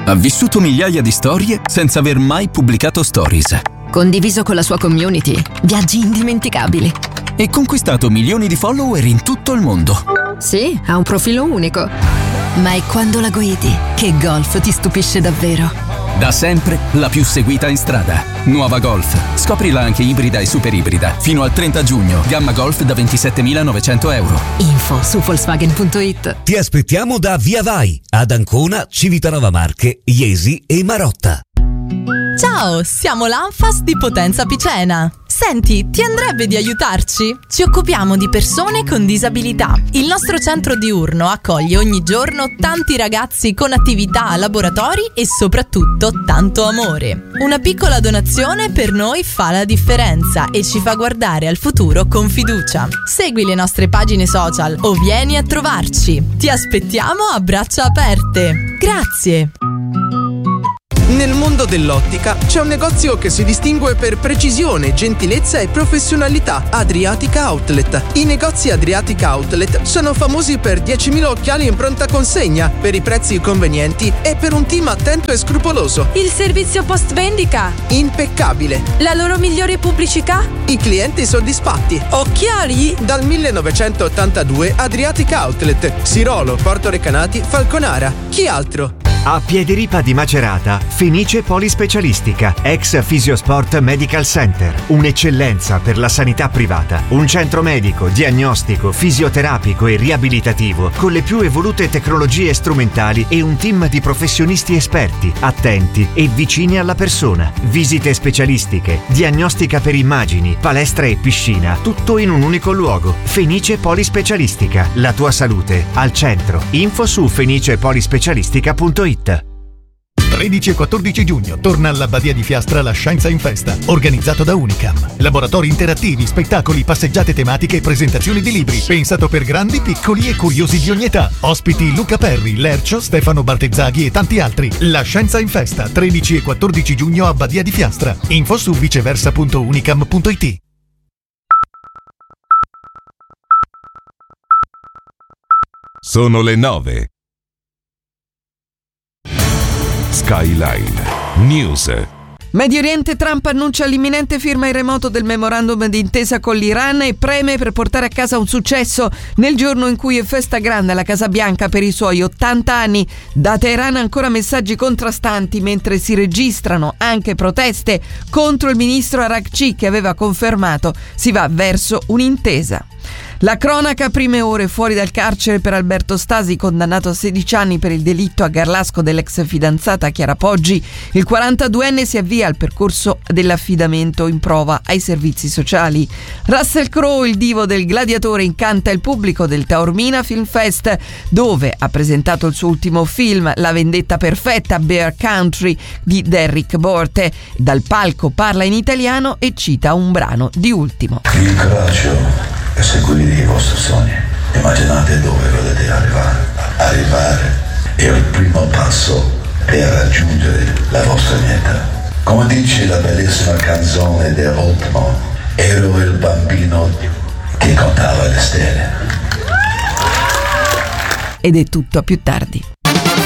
Ha vissuto migliaia di storie senza aver mai pubblicato stories. Condiviso con la sua community, viaggi indimenticabili. E conquistato milioni di follower in tutto il mondo. Sì, ha un profilo unico. Ma è quando la guidi che Golf ti stupisce davvero. Da sempre la più seguita in strada. Nuova Golf. Scoprila anche ibrida e super ibrida. Fino al 30 giugno. Gamma Golf da 27.900 euro. Info su Volkswagen.it. Ti aspettiamo da Via Vai, ad Ancona, Civitanova Marche, Iesi e Marotta. Ciao, siamo l'Anfas di Potenza Picena. Senti, ti andrebbe di aiutarci? Ci occupiamo di persone con disabilità. Il nostro centro diurno accoglie ogni giorno tanti ragazzi con attività, laboratori e soprattutto tanto amore. Una piccola donazione per noi fa la differenza e ci fa guardare al futuro con fiducia. Segui le nostre pagine social o vieni a trovarci. Ti aspettiamo a braccia aperte. Grazie! Nel mondo dell'ottica c'è un negozio che si distingue per precisione, gentilezza e professionalità: Adriatica Outlet. I negozi Adriatica Outlet sono famosi per 10.000 occhiali in pronta consegna, per i prezzi convenienti e per un team attento e scrupoloso. Il servizio post vendita? Impeccabile. La loro migliore pubblicità? I clienti soddisfatti. Occhiali? Dal 1982 Adriatica Outlet, Sirolo, Porto Recanati, Falconara. Chi altro? A Piediripa di Macerata, Fenice Polispecialistica, ex Fisiosport Medical Center. Un'eccellenza per la sanità privata. Un centro medico, diagnostico, fisioterapico e riabilitativo con le più evolute tecnologie strumentali e un team di professionisti esperti, attenti e vicini alla persona. Visite specialistiche, diagnostica per immagini, palestra e piscina, tutto in un unico luogo. Fenice Polispecialistica, la tua salute al centro. Info su fenicepolispecialistica.it. 13 e 14 giugno torna all'Abbadia di Fiastra la Scienza in Festa, organizzato da Unicam. Laboratori interattivi, spettacoli, passeggiate tematiche e presentazioni di libri, pensato per grandi, piccoli e curiosi di ogni età. Ospiti Luca Perri, Lercio, Stefano Bartezzaghi e tanti altri. La Scienza in Festa, 13 e 14 giugno a Abbadia di Fiastra. Info su viceversa.unicam.it. Sono le 9. Skyline News. Medio Oriente. Trump annuncia l'imminente firma in remoto del memorandum d'intesa con l'Iran e preme per portare a casa un successo nel giorno in cui è festa grande alla Casa Bianca per i suoi 80 anni. Da Teheran ancora messaggi contrastanti mentre si registrano anche proteste contro il ministro Araghchi che aveva confermato si va verso un'intesa. La cronaca, prime ore fuori dal carcere per Alberto Stasi, condannato a 16 anni per il delitto a Garlasco dell'ex fidanzata Chiara Poggi. Il 42enne si avvia al percorso dell'affidamento in prova ai servizi sociali. Russell Crowe, il divo del Gladiatore, incanta il pubblico del Taormina Film Fest, dove ha presentato il suo ultimo film, La vendetta perfetta, Bear Country, di Derrick Borte. Dal palco parla in italiano e cita un brano di Ultimo. Il coraggio è seguire i vostri sogni. Immaginate dove volete arrivare. Arrivare è il primo passo per raggiungere la vostra meta. Come dice la bellissima canzone di Ultimo, ero il bambino che contava le stelle. Ed è tutto, a più tardi.